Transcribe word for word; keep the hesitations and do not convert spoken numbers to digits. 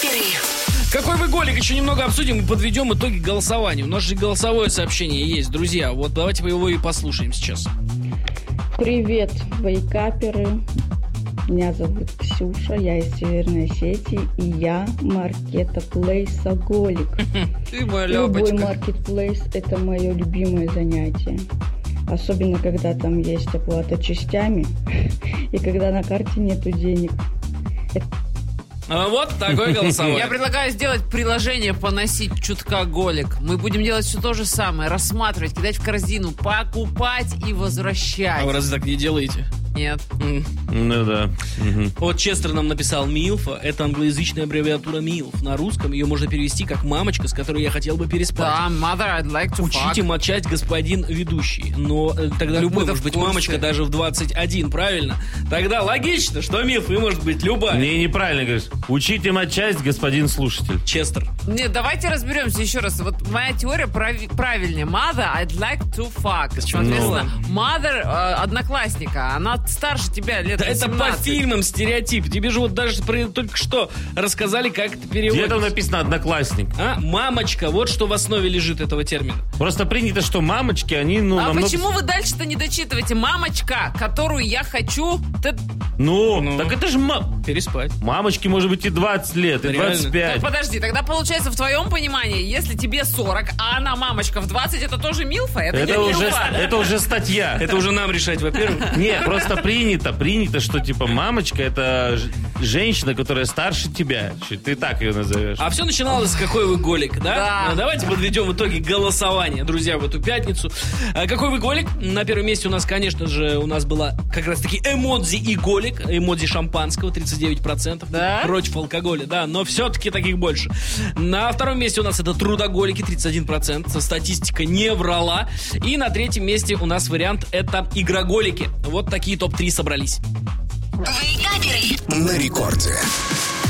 Какой вы голик? Еще немного обсудим и подведем итоги голосования. У нас же голосовое сообщение есть, друзья. Вот давайте его и послушаем сейчас. Привет, вейкаперы. Меня зовут Ксюша, я из Северной Осетии, и я маркетплейсоголик. Ты моя Любой ляпочка. маркетплейс – это мое любимое занятие. Особенно, когда там есть оплата частями и когда на карте нету денег. А вот такой голосовой. Я предлагаю сделать приложение «Поносить чутка голик». Мы будем делать все то же самое. Рассматривать, кидать в корзину, покупать и возвращать. А вы разве так не делаете? Нет. Ну да. Угу. Вот Честер нам написал «Милфа». Это англоязычная аббревиатура «Милф». На русском ее можно перевести как «мамочка, с которой я хотел бы переспать». Да, mother, I'd like to Учите fuck. мочать, господин ведущий. Но э, тогда Так любой мы-то может в быть курсе. мамочка даже в двадцать один, правильно? Тогда логично, что Милф и может быть любая. Не, неправильно говоришь. Учите матчасть, господин слушатель. Честер. Нет, давайте разберемся еще раз. Вот моя теория прави- правильнее. Mother, I'd like to fuck. Соответственно, mother э, одноклассника. Она старше тебя лет Да это по восемнадцать. фильмам стереотип. Тебе же вот даже про- только что рассказали, как это Где переводится. там написано «одноклассник»? А, мамочка, вот что в основе лежит этого термина. Просто принято, что мамочки, они, ну, А намного... почему вы дальше-то не дочитываете? Мамочка, которую я хочу... ты- Ну, Ну. так это же ма... Переспать. мамочке может быть и двадцать лет, и Реально? двадцать пять. Так, подожди, тогда получается в твоем понимании, если тебе сорок, а она мамочка в двадцать, это тоже милфа? Это, Это не уже, милфа. это уже статья. Это уже нам решать, во-первых. Нет, просто принято, принято, что типа мамочка это ж- женщина, которая старше тебя. Чуть Ты так ее назовешь. А все начиналось с «Какой вы голик», да? Да. Ну, давайте подведем итоги голосования, друзья, в эту пятницу. А какой вы голик? На первом месте у нас, конечно же, у нас была как раз-таки эмодзи и голик. Эмодзи шампанского, тридцать девять процентов. Да? Против алкоголя, да, но все-таки таких больше. На втором месте у нас это трудоголики, тридцать один процент. Статистика не врала. И на третьем месте у нас вариант это игроголики. Вот такие топ три собрались. На рекорде.